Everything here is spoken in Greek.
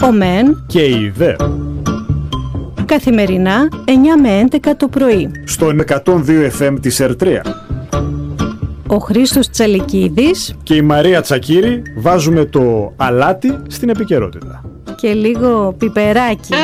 ο ΜΕΝ και η ΔΕ. Καθημερινά 9 με 11 το πρωί. Στο 102 FM της Ερτρία. Ο Χρήστος Τσαλικίδης και η Μαρία Τσακύρη βάζουμε το αλάτι στην επικαιρότητα. Και λίγο πιπεράκι.